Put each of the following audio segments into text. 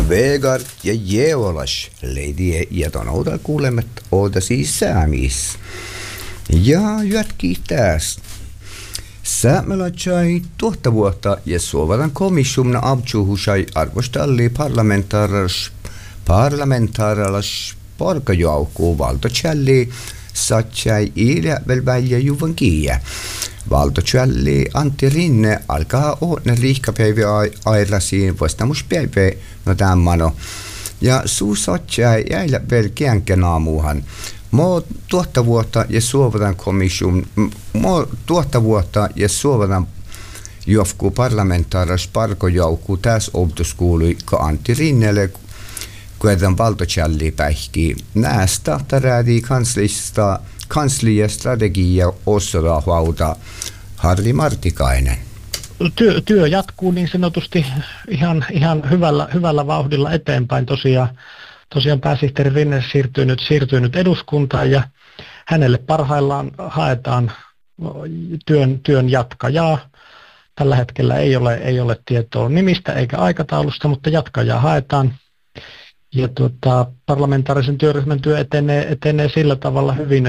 Vegar ja Jeolas leidie ja tonouda kuulemet oota siis säämis. Ja jätkii tästä. Säämelätsai tuotta vuotta ja suovadan komissumna abjuhusai arvostalli parlamentaaralas porkajoukuu valtochalli satsai ilja velväljä juvan kiiä. Valtochalli Antti Rinne alkaa ootne riihkapäivä airasiin vastamuspäivä no tämmano. Ja suu satsai jäillä vel käänkänaamuhan. Tuotta vuotta ja suovadan komissum tuotta vuotta ja suovadan jofku parlamentaaras parkojoukku tässä optuskuului ka Antti Rinnelle kuetan valtochalli päihki näistä tarädi kanslia strategia ossoda hauta Harri Martikainen. Työ jatkuu niin sanotusti ihan hyvällä vauhdilla eteenpäin tosiaan pääsihteeri Rinne siirtyy nyt eduskuntaan ja hänelle parhaillaan haetaan työn jatkajaa. Tällä hetkellä ei ole tietoa nimistä eikä aikataulusta, mutta jatkajaa haetaan. Ja parlamentaarisen työryhmän työ etenee sillä tavalla hyvin,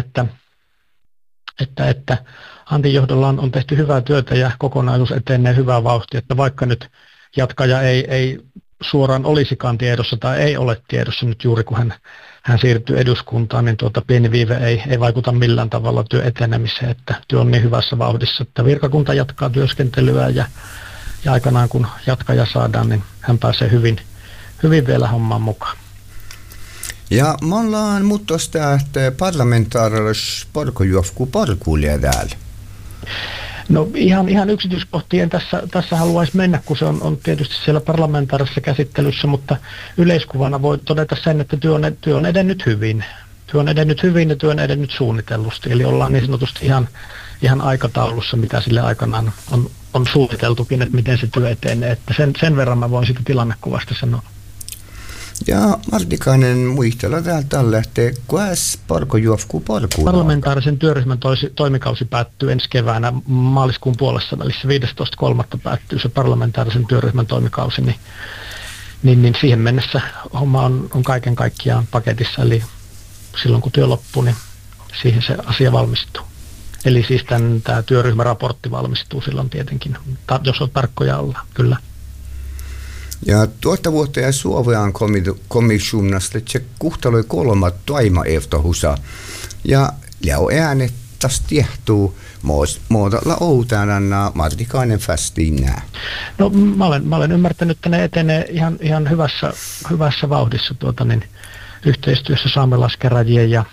että Antin johdolla on tehty hyvää työtä ja kokonaisuus etenee hyvää vauhtia, että vaikka nyt jatkaja ei suoraan olisikaan tiedossa tai ei ole tiedossa nyt juuri kun hän siirtyy eduskuntaan, niin pieni viive ei vaikuta millään tavalla työ etenemiseen, että työ on niin hyvässä vauhdissa, että virkakunta jatkaa työskentelyä ja aikanaan kun jatkaja saadaan, niin hän pääsee hyvin vielä hommaan mukaan. Ja me ollaan muutosta, että parlamentaaris porkojuofku parkuulia täällä. No ihan yksityiskohtien tässä haluaisi mennä, kun se on tietysti siellä parlamentaarisessa käsittelyssä, mutta yleiskuvana voi todeta sen, että työ on edennyt hyvin. Työ on edennyt hyvin ja työ on edennyt suunnitellusti, eli ollaan niin sanotusti ihan aikataulussa, mitä sille aikanaan on suunniteltukin, että miten se työ etenee, että sen verran mä voin sitä tilannekuvasta sanoa. Ja Martikainen muistella täältä lähtee, kuas parkojuofku parkuun. Parlamentaarisen työryhmän toimikausi päättyy ensi keväänä maaliskuun puolessa välissä 15.3. päättyy se parlamentaarisen työryhmän toimikausi, niin siihen mennessä homma on kaiken kaikkiaan paketissa, eli silloin kun työ loppuu, niin siihen se asia valmistuu. Eli siis tämä työryhmäraportti valmistuu silloin tietenkin, jos on tarkkoja olla, kyllä. Ja tuotta vuotta ja suovean komissionnasta se kuhtaloi 3 toima eftohusa. Ja leo äänet taas tiehtuu muodolla outananna Martikainen fastiin nää. No mä olen ymmärtänyt, että ne etenee ihan hyvässä vauhdissa yhteistyössä saamelaiskäräjien ja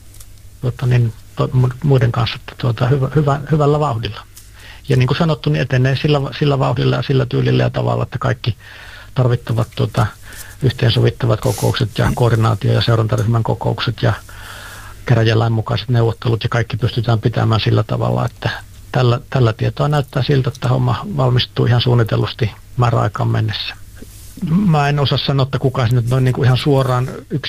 muiden kanssa hyvällä vauhdilla. Ja niin kuin sanottu, niin etenee sillä vauhdilla ja sillä tyylillä ja tavalla, että kaikki tarvittavat yhteensovittavat kokoukset ja koordinaatio- ja seurantaryhmän kokoukset ja käräjälain mukaiset neuvottelut ja kaikki pystytään pitämään sillä tavalla, että tällä tietoa näyttää siltä, että homma valmistuu ihan suunnitellusti määräaikaan mennessä. Mä en osaa sanoa, että kuka se nyt noin niin kuin ihan suoraan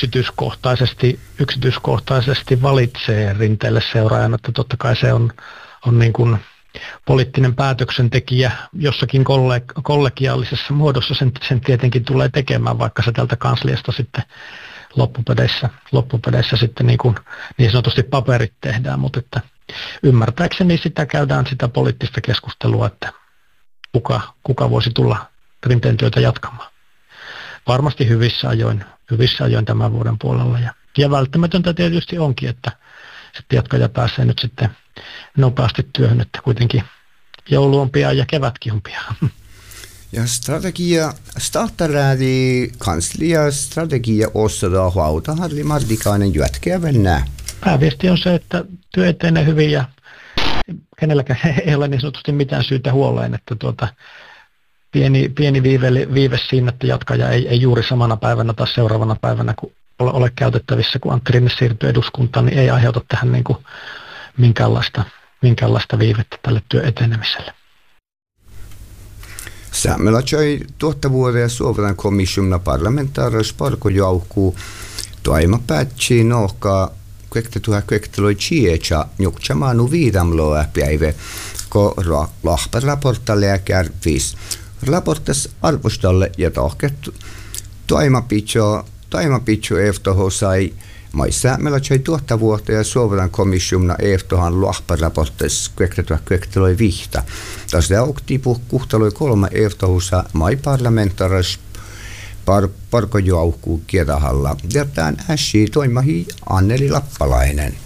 yksityiskohtaisesti valitsee Rinteelle seuraajan, että totta kai se on niin kuin poliittinen päätöksentekijä jossakin kollegiaalisessa muodossa sen tietenkin tulee tekemään, vaikka se tältä kansliasta sitten loppupeleissä sitten niin sanotusti paperit tehdään, mutta että ymmärtääkseni sitä käydään sitä poliittista keskustelua, että kuka voisi tulla Rinteen työtä jatkamaan. Varmasti hyvissä ajoin tämän vuoden puolella ja välttämätöntä tietysti onkin, että sitten jatkaja pääsee nyt sitten nopeasti työhön, että kuitenkin joulu on pian ja kevätkin on pian. Ja strategia, startarädi kanslia strategia osada hauta Harri Martikainen jatkaa vennää. Pääviesti on se, että työ etenee hyvin ja kenelläkään ei ole niin sanotusti mitään syytä huoleen, että pieni viive siinä, että jatkaja ei juuri samana päivänä tai seuraavana päivänä kun ole käytettävissä, kun Antti Rinne siirtyy eduskuntaan, niin ei aiheuta tähän niin kuin minkäänlaista viivettä tälle työ etenemiselle. Säämelätsai tuotta vuotta ja suovetan komissionna parlamentaaris parkojoukku toima päätsi nohkaa kvekteloi chietsa njuktsamanu viidamloa päivä, ko lahparaportalle ja kärvis. Raportas arvostalle ja toimapitso eftohosai maissa meillä sai tuotta vuotta ja Suomen komissiona eftohan luahparaporttis kvekteloi vihta. Tässä oktipu kuhtaloi 3 eftohusa mai parlamentaris parkojauhkuu kietahalla. Ja tämän ässi toimahi Anneli Lappalainen.